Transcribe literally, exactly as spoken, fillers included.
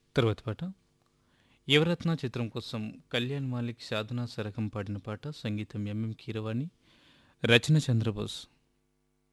తర్వాత పాట 'యువరత్న' చిత్రం కోసం కళ్యాణ్ మాలిక్, సాధనా సరగం పాడిన పాట. సంగీతం ఎంఎం కీరవాణి, రచన చంద్రబోస్.